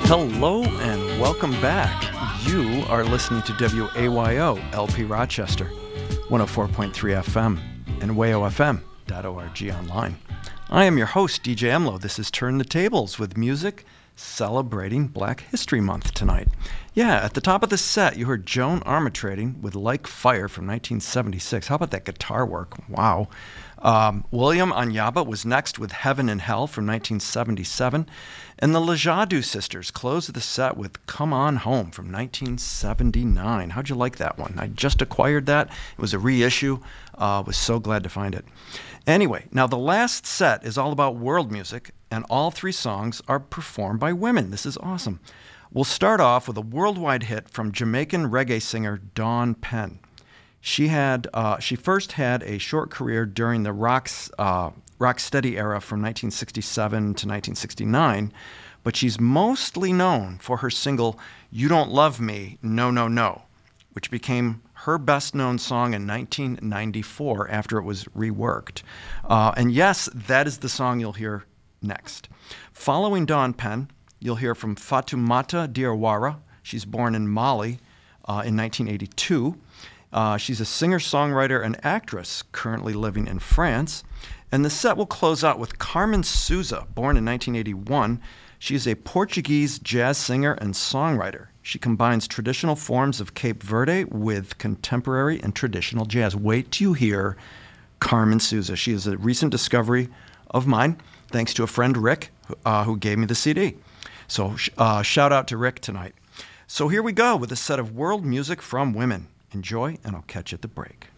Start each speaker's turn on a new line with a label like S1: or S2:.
S1: Hello and welcome back. You are listening to WAYO LP Rochester, 104.3 FM and wayofm.org online. I am your host, DJ Emlo. This is Turn the Tables with music celebrating Black History Month tonight. Yeah, at the top of the set, you heard Joan Armatrading with Like Fire from 1976. How about that guitar work? Wow. William Anyaba was next with Heaven and Hell from 1977. And the Lejadu Sisters closed the set with Come On Home from 1979. How'd you like that one? I just acquired that. It was a reissue. Was so glad to find it. Anyway, now the last set is all about world music, and all three songs are performed by women. This is awesome. We'll start off with a worldwide hit from Jamaican reggae singer Dawn Penn. She first had a short career during the Rocksteady era from 1967 to 1969, but she's mostly known for her single You Don't Love Me, No, No, No, which became her best-known song in 1994 after it was reworked. And yes, that is the song you'll hear next. Following Dawn Penn, you'll hear from Fatoumata Diawara. She's born in Mali in 1982. She's a singer-songwriter and actress currently living in France. And the set will close out with Carmen Souza, born in 1981. She is a Portuguese jazz singer and songwriter. She combines traditional forms of Cape Verde with contemporary and traditional jazz. Wait till you hear Carmen Souza. She is a recent discovery of mine, thanks to a friend, Rick, who gave me the CD. So shout out to Rick tonight. So here we go with a set of world music from women. Enjoy, and I'll catch you at the break.